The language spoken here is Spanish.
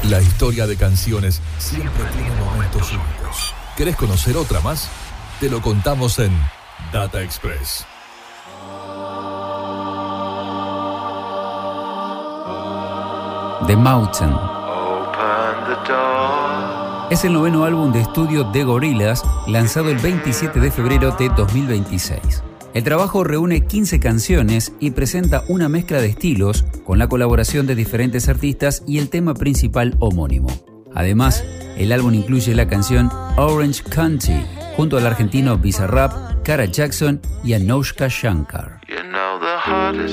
La historia de canciones siempre tiene momentos únicos. ¿Querés conocer otra más? Te lo contamos en Data Express. The Mountain es el 9º álbum de estudio de Gorillaz, lanzado el 27 de febrero de 2026. El trabajo reúne 15 canciones y presenta una mezcla de estilos, con la colaboración de diferentes artistas y el tema principal homónimo. Además, el álbum incluye la canción Orange County, junto al argentino Bizarrap, Cara Jackson y Anoushka Shankar. You know the heart is